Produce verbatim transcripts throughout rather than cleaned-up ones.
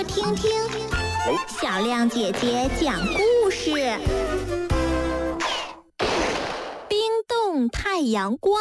听听小亮姐姐讲故事。冰冻太阳光。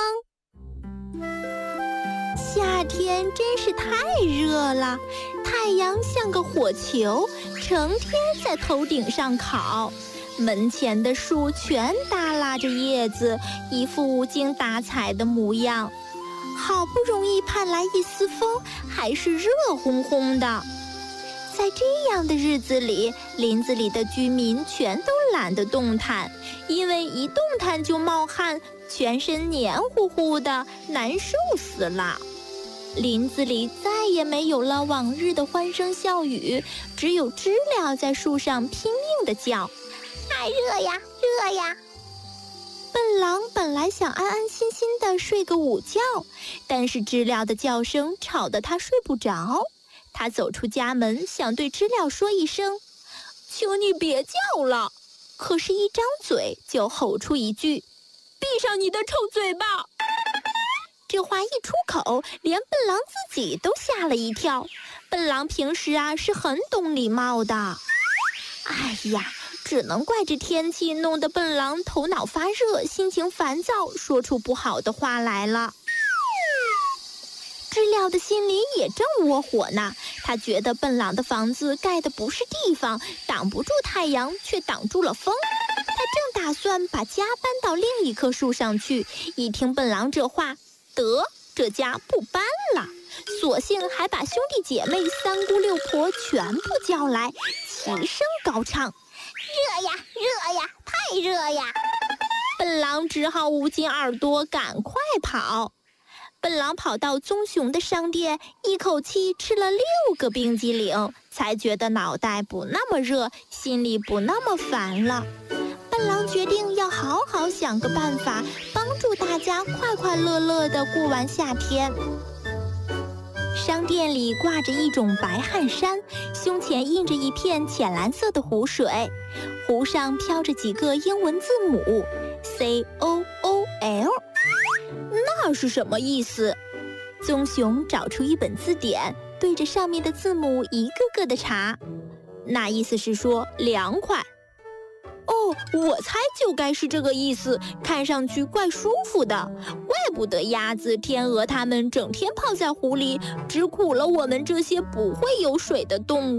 夏天真是太热了，太阳像个火球，成天在头顶上烤。门前的树全耷拉着叶子，一副无精打采的模样。好不容易盼来一丝风，还是热烘烘的。在这样的日子里，林子里的居民全都懒得动弹，因为一动弹就冒汗，全身黏糊糊的，难受死了。林子里再也没有了往日的欢声笑语，只有知了在树上拼命地叫：太热呀，热呀！笨狼本来想安安心心地睡个午觉，但是知了的叫声吵得他睡不着。他走出家门，想对知了说一声：请你别叫了。可是一张嘴就吼出一句：闭上你的臭嘴巴！这话一出口，连笨狼自己都吓了一跳。笨狼平时啊是很懂礼貌的。哎呀，只能怪这天气弄得笨狼头脑发热，心情烦躁，说出不好的话来了。知了的心里也正窝火呢，他觉得笨狼的房子盖的不是地方，挡不住太阳，却挡住了风。他正打算把家搬到另一棵树上去，一听笨狼这话，得，这家不搬了，索性还把兄弟姐妹三姑六婆全部叫来，齐声高唱：热呀，热呀，太热呀！笨狼只好捂紧耳朵，赶快跑。笨狼跑到棕熊的商店，一口气吃了六个冰激凌，才觉得脑袋不那么热，心里不那么烦了。笨狼决定要好好想个办法，帮助大家快快乐乐地过完夏天。商店里挂着一种白汗衫，胸前印着一片浅蓝色的湖水，湖上飘着几个英文字母 C O O L。那是什么意思？棕熊找出一本字典，对着上面的字母一个个的查。那意思是说凉快。哦，我猜就该是这个意思，看上去怪舒服的。怪不得鸭子、天鹅它们整天泡在湖里，只苦了我们这些不会游水的动物。